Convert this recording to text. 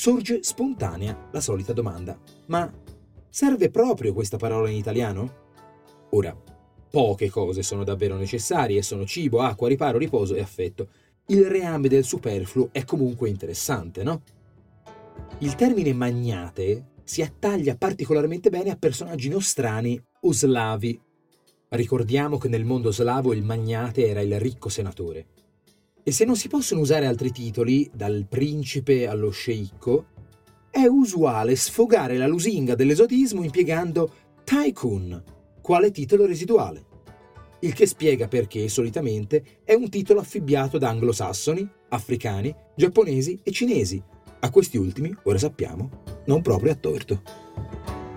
sorge spontanea la solita domanda: ma serve proprio questa parola in italiano? Ora, poche cose sono davvero necessarie, sono cibo, acqua, riparo, riposo e affetto. Il reame del superfluo è comunque interessante, no? Il termine magnate si attaglia particolarmente bene a personaggi nostrani o slavi. Ricordiamo che nel mondo slavo il magnate era il ricco senatore. E se non si possono usare altri titoli, dal principe allo sceicco, è usuale sfogare la lusinga dell'esotismo impiegando tycoon quale titolo residuale. Il che spiega perché, solitamente, è un titolo affibbiato da anglosassoni, africani, giapponesi e cinesi. A questi ultimi, ora sappiamo, non proprio a torto.